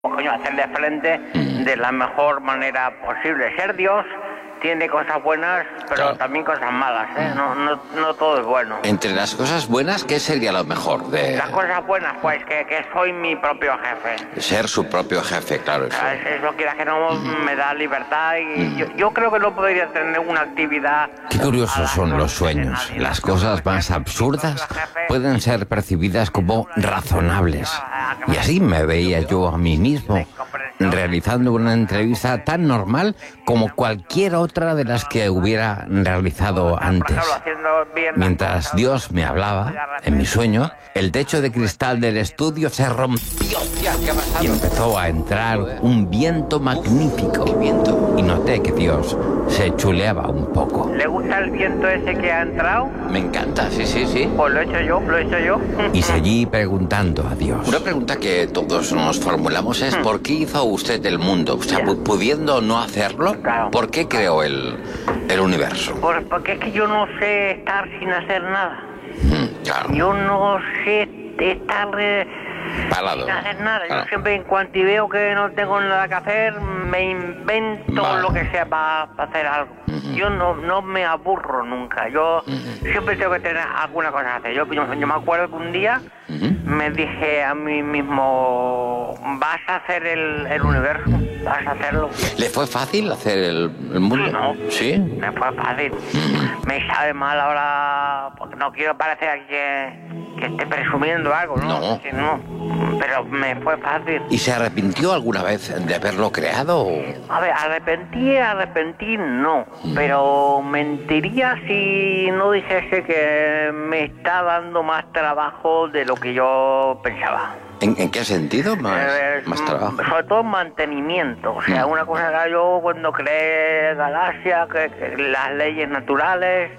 coño, hacerle frente de la mejor manera posible. Ser Dios tiene cosas buenas, pero Claro. también cosas malas, ¿eh? No todo es bueno. Entre las cosas buenas, ¿qué sería lo mejor de Las cosas buenas, pues, que soy mi propio jefe. ser su propio jefe? Claro, eso. Eso quiera que no me da libertad y yo creo que no podría tener una actividad... Qué curiosos son los sueños. Las cosas más absurdas pueden ser percibidas como razonables. Y así me veía yo a mí mismo, realizando una entrevista tan normal como cualquier otra de las que hubiera realizado antes. Mientras Dios me hablaba, en mi sueño, el techo de cristal del estudio se rompió y empezó a entrar un viento magnífico. Y noté que Dios se chuleaba un poco. ¿Le gusta el viento ese que ha entrado? Me encanta, sí. Pues lo he hecho yo. Y seguí preguntando a Dios. Una pregunta que todos nos formulamos es ¿por qué hizo usted el mundo? O sea, Ya. pudiendo no hacerlo, Claro. ¿por qué creó el universo? Porque es que yo no sé estar sin hacer nada. Claro, Yo no sé estar parado. sin hacer nada. Claro. Yo siempre, en cuanto veo que no tengo nada que hacer, me invento Vale. lo que sea para hacer algo. Yo no me aburro nunca. Yo siempre tengo que tener alguna cosa que hacer. Yo me acuerdo que un día me dije a mí mismo, vas a hacer el universo, vas a hacerlo. ¿Le fue fácil hacer el mundo? No. ¿Sí? Me fue fácil. Me sabe mal ahora, porque no quiero parecer aquí que esté presumiendo algo, ¿no? No. Que no. Pero me fue fácil. ¿Y se arrepintió alguna vez de haberlo creado? A ver, arrepentir no, pero mentiría si no dijese que me está dando más trabajo de lo que yo pensaba. ¿En qué sentido más trabajo? Sobre todo mantenimiento. O sea, una cosa que yo cuando creé Galaxia, que las leyes naturales,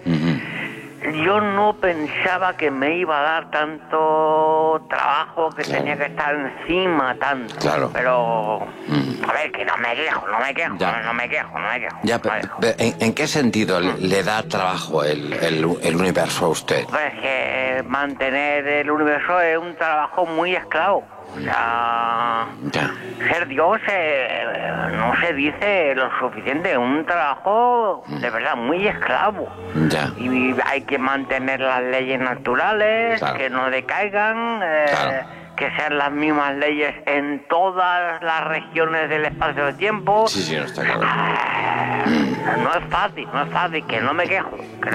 yo no pensaba que me iba a dar tanto trabajo, que Claro. tenía que estar encima tanto. Claro. Pero, a ver, que no me quejo. Ya. No me quejo. Ya, No me quejo. ¿en qué sentido le da trabajo el universo a usted? Pues que mantener el universo es un trabajo muy esclavo. O sea, Ya. ser Dios no se dice lo suficiente. Es un trabajo de verdad muy esclavo. Ya. Y hay que mantener las leyes naturales, Claro. que no decaigan, Claro. que sean las mismas leyes en todas las regiones del espacio-tiempo. Sí, no está claro. No es fácil, que no me quejo,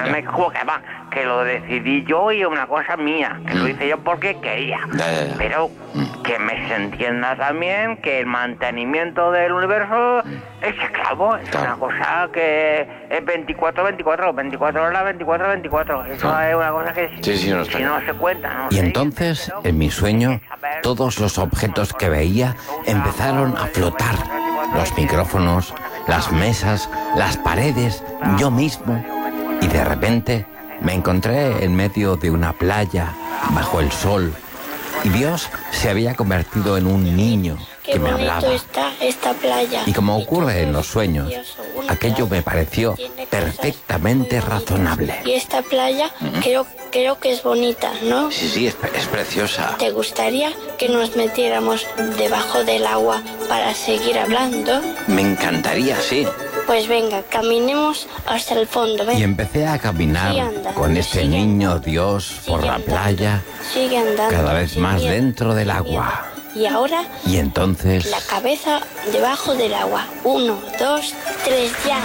que lo decidí yo y es una cosa mía, que lo hice yo porque quería. Ya. Pero que me se entienda también que el mantenimiento del universo es esclavo, es Claro. una cosa que es 24 horas, 24. Eso Claro. es una cosa que Sí, no está si claro. no se cuenta, no Y se entonces, dice, pero en mi sueño, hay que saber todos los objetos que veía empezaron a flotar. Los micrófonos, las mesas, las paredes, yo mismo. Y de repente me encontré en medio de una playa, bajo el sol. Y Dios se había convertido en un niño Qué que me bonito hablaba. está esta playa. Y como todo ocurre en es los sueños, precioso, una aquello me playa pareció tiene cosas perfectamente muy bonitas. razonable. Y esta playa creo que es bonita, ¿no? Sí, es preciosa. ¿Te gustaría que nos metiéramos debajo del agua para seguir hablando? Me encantaría, sí. Pues venga, caminemos hasta el fondo, ven. Y empecé a caminar Sigue andando, con este sigue niño andando, Dios por sigue la andando, playa, Sigue andando. cada vez sin más miedo, dentro del sin agua. miedo. Y ahora Y entonces la cabeza debajo del agua. 1, 2, 3, ya.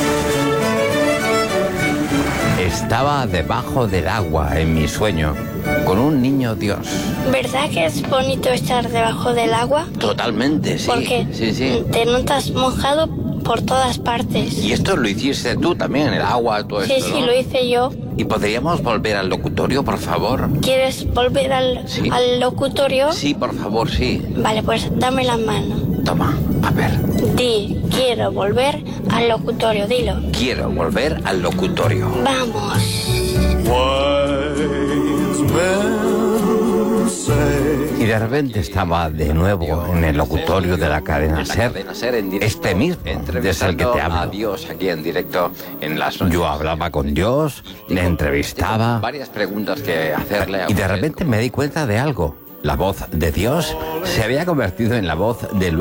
estaba debajo del agua en mi sueño, con un niño Dios. ¿Verdad que es bonito estar debajo del agua? Totalmente, sí. Porque Sí. te notas mojado por todas partes. Y esto lo hiciste tú también, el agua, todo Sí, esto, sí, ¿no? lo hice yo. ¿Y podríamos volver al locutorio, por favor? ¿Quieres volver al locutorio? Sí, por favor, sí. Vale, pues dame la mano. Toma, a ver. Di, quiero volver al locutorio, dilo. Quiero volver al locutorio. Vamos. Y de repente estaba de nuevo en el locutorio de la cadena SER, en directo, este mismo, desde el que te hablo. a Dios aquí en directo en las Yo hablaba con Dios, le entrevistaba, varias preguntas que hacerle a y de usted. repente me di cuenta de algo. La voz de Dios se había convertido en la voz de